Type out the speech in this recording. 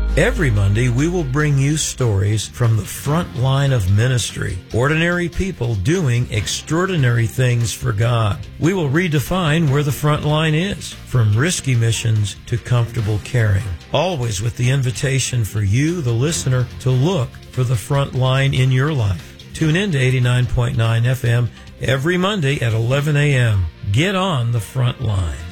Every Monday, we will bring you stories from the front line of ministry, ordinary people doing extraordinary things for God. We will redefine where the front line is, from risky missions to comfortable caring, always with the invitation for you, the listener, to look for the front line in your life. Tune in to 89.9 FM every Monday at 11 a.m. Get on the front line.